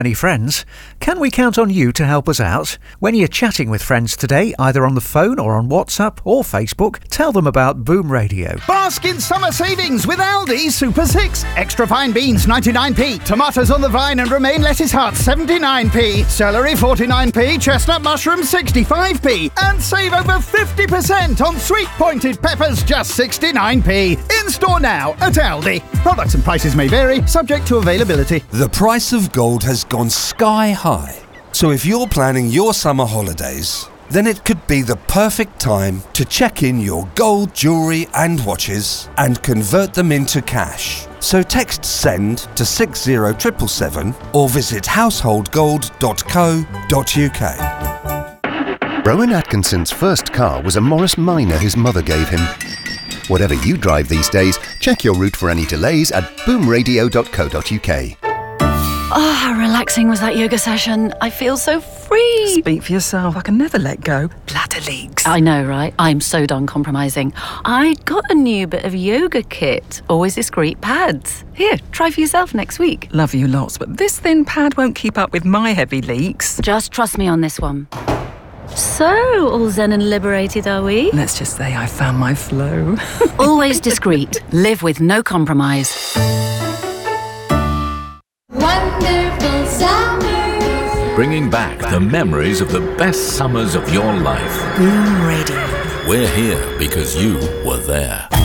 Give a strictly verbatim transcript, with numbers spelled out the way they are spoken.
Any friends? Can we count on you to help us out? When you're chatting with friends today, either on the phone or on WhatsApp or Facebook, tell them about Boom Radio. Bask in summer savings with Aldi Super six. Extra fine beans ninety-nine p, tomatoes on the vine and romaine lettuce hearts seventy-nine p, celery forty-nine p, chestnut mushrooms sixty-five p, and save over fifty percent on sweet pointed peppers just sixty-nine p. In store now at Aldi. Products and prices may vary, subject to availability. The price of gold has gone sky high. So if you're planning your summer holidays, then it could be the perfect time to check in your gold jewellery and watches and convert them into cash. So text SEND to six zero seven seven seven or visit household gold dot co dot uk. Rowan Atkinson's first car was a Morris Minor his mother gave him. Whatever you drive these days, check your route for any delays at boom radio dot co dot uk. Oh, how relaxing was that yoga session. I feel so free. Speak for yourself. I can never let go. Bladder leaks. I know, right? I'm so done compromising. I got a new bit of yoga kit. Always discreet pads. Here, try for yourself next week. Love you lots, but this thin pad won't keep up with my heavy leaks. Just trust me on this one. So, all zen and liberated, are we? Let's just say I found my flow. Always discreet. Live with no compromise. Wonderful summers. Bringing back the memories of the best summers of your life. Boom Radio. We're here because you were there.